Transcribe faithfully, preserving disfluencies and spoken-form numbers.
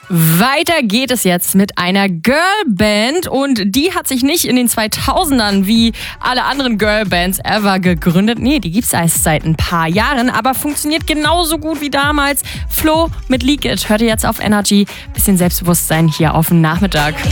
Weiter geht es jetzt mit einer Girlband und die hat sich nicht in den zweitausendern wie alle anderen Girlbands ever gegründet. Nee, die gibt's erst seit ein paar Jahren, aber funktioniert genauso gut wie damals. Flo mit Leak It hört ihr jetzt auf Energy. Bisschen Selbstbewusstsein hier auf dem Nachmittag.